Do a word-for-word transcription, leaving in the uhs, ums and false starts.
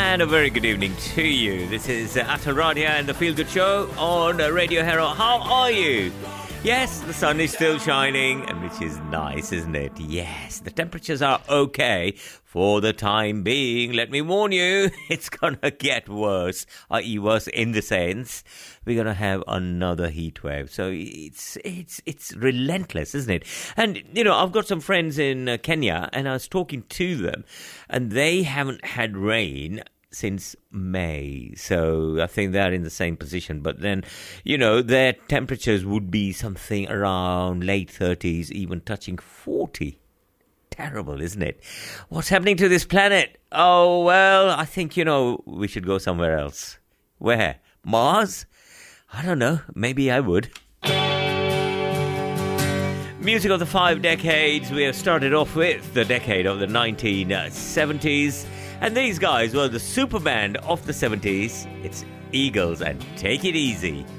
And a very good evening to you. This is uh, Atal Radia and the Feel Good Show on uh, Radio Hero. How are you? Yes, the sun is still shining, and which is nice, isn't it? Yes, the temperatures are okay for the time being. Let me warn you, it's gonna get worse. that is worse in the sense we're gonna have another heat wave. So it's it's it's relentless, isn't it? And you know, I've got some friends in uh, Kenya, and I was talking to them, and they haven't had rain since May, so I think they're in the same position. But then, you know, their temperatures would be something around late thirties, even touching forty. Terrible, isn't it? What's happening to this planet? Oh, well, I think, you know, we should go somewhere else. Where? Mars? I don't know. Maybe I would. Music of the five decades. We have started off with the decade of the nineteen seventies. And these guys were the super band of the seventies. It's Eagles and Take It Easy.